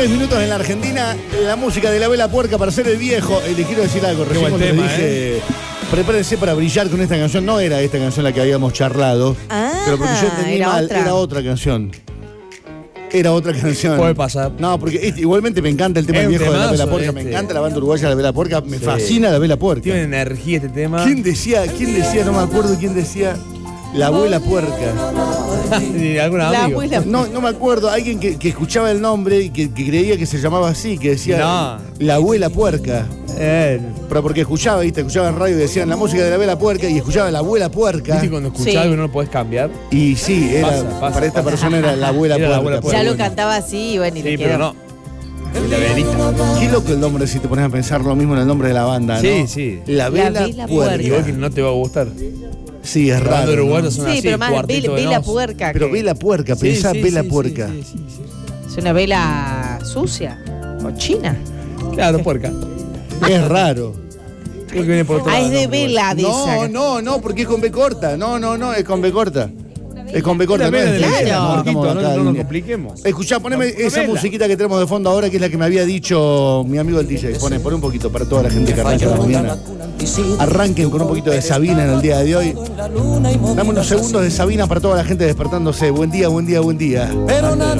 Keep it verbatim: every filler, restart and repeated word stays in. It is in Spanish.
veintitrés minutos en la Argentina, la música de La Vela Puerca para ser el viejo. Y les quiero decir algo, recién cuando les dije, eh. prepárense para brillar con esta canción. No era esta canción la que habíamos charlado, ah, pero porque yo entendí era mal, otra. era otra canción. Era otra canción. Puede pasar. No, porque este, igualmente me encanta el tema Es del un viejo de La Vela temazo, Puerca, este. me encanta la banda uruguaya La Vela Puerca, me Sí. fascina La Vela Puerca. Tiene energía este tema. ¿Quién decía, quién decía, no me acuerdo quién decía, la abuela puerca? ¿Algún La amigo? abuela. No, no me acuerdo, alguien que, que escuchaba el nombre y que, que creía que se llamaba así, que decía No. la abuela puerca. Eh, Pero porque escuchaba, viste, escuchaba en radio y decían la música de la abuela puerca y escuchaba la abuela puerca. ¿Viste cuando escuchás Sí. algo y no lo podés cambiar? Y sí, era, Pasa, pasa, para esta pasa. persona era la abuela Era la puerca. abuela puerca. Ya pero lo bueno. cantaba así y bueno, y Sí, le pero quedó. no. La velita. Qué loco el nombre si te pones a pensar lo mismo en el nombre de la banda, ¿no? Sí, sí. La Vela, La Vela Puerca. Igual que no te va a gustar. Sí, es Las raro. bandas uruguayas ¿no? son Sí, así, pero más cuarteto vela, de vela nos. puerca. Pero que- Vela Puerca, Sí, pensá sí, Vela sí, Puerca. sí, sí, sí. Es una vela sucia o china. Claro, puerca. Es raro. Creo que viene por otro Ah, lado, es de no, pero vela de No, esa. no, no, porque es con B corta. No, no, no, es con B corta. Es con B corta, Una no vela es de de Claro. vela, no, Marquito, estamos no, acá no nos en- compliquemos. Escuchá, poneme Una esa vela. musiquita que tenemos de fondo ahora, que es la que me había dicho mi amigo el D J. Pone, pone un poquito para toda la gente que arranca la mañana. Arranquen con un poquito de Sabina en el día de hoy. Dame unos segundos de Sabina para toda la gente despertándose. Buen día, buen día, buen día. Pero nada